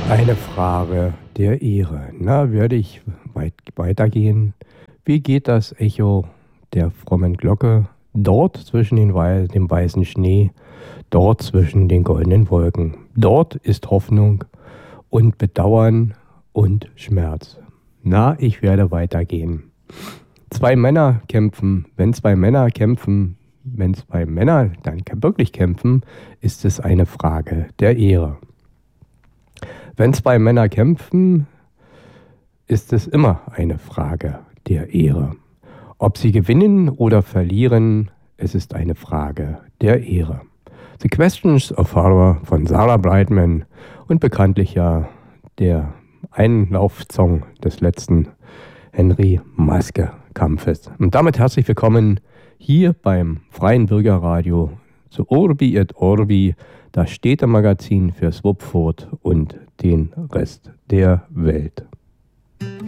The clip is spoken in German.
Eine Frage der Ehre. Na, werde ich weitergehen? Wie geht das Echo der frommen Glocke? Dort zwischen dem weißen Schnee, dort zwischen den goldenen Wolken. Dort ist Hoffnung und Bedauern und Schmerz. Na, ich werde weitergehen. Zwei Männer kämpfen. Wenn zwei Männer dann wirklich kämpfen, ist es eine Frage der Ehre. Wenn zwei Männer kämpfen, ist es immer eine Frage der Ehre. Ob sie gewinnen oder verlieren, es ist eine Frage der Ehre. The Questions of Horror von Sarah Brightman und bekanntlich ja der Einlaufsong des letzten Henry Maske-Kampfes. Und damit herzlich willkommen hier beim Freien Bürgerradio zu Urbi et Orbi, das Städtemagazin für Swupfurt und den Rest der Welt.